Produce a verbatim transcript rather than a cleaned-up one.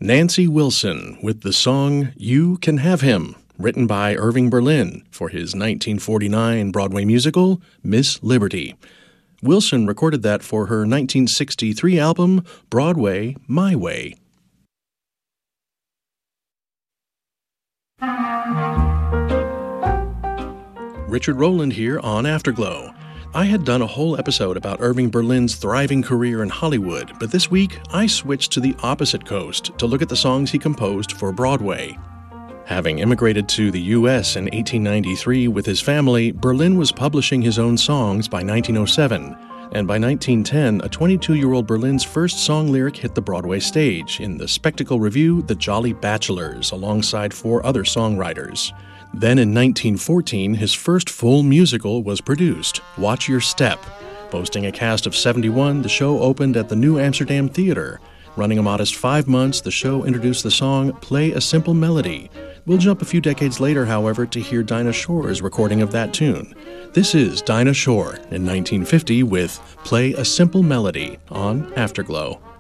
Nancy Wilson with the song You Can Have Him, written by Irving Berlin for his nineteen forty-nine Broadway musical, Miss Liberty. Wilson recorded that for her nineteen sixty-three album, Broadway My Way. Richard Rowland here on Afterglow. I had done a whole episode about Irving Berlin's thriving career in Hollywood, but this week I switched to the opposite coast to look at the songs he composed for Broadway. Having immigrated to the U S in eighteen ninety-three with his family, Berlin was publishing his own songs by nineteen oh seven, and by nineteen ten, a twenty-two-year-old Berlin's first song lyric hit the Broadway stage in the spectacle revue The Jolly Bachelors, alongside four other songwriters. Then in nineteen fourteen, his first full musical was produced, Watch Your Step. Boasting a cast of seventy-one, the show opened at the New Amsterdam Theater. Running a modest five months, the show introduced the song Play a Simple Melody. We'll jump a few decades later, however, to hear Dinah Shore's recording of that tune. This is Dinah Shore in nineteen fifty with Play a Simple Melody on Afterglow.